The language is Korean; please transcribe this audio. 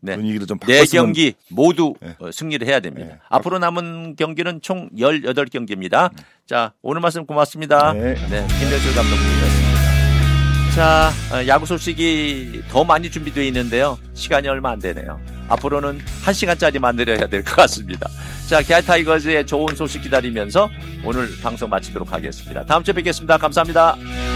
네. 분위기를 좀 네 바꿨으면. 경기 모두 네. 승리를 해야 됩니다. 네. 앞으로 남은 경기는 총 18경기입니다. 자, 오늘 말씀 고맙습니다. 네. 김명철 감독님이었습니다. 자, 야구 소식이 더 많이 준비되어 있는데요. 시간이 얼마 안 되네요. 앞으로는 1시간짜리 만들어야 될 것 같습니다. 자, 기아 타이거즈의 좋은 소식 기다리면서 오늘 방송 마치도록 하겠습니다. 다음 주에 뵙겠습니다. 감사합니다.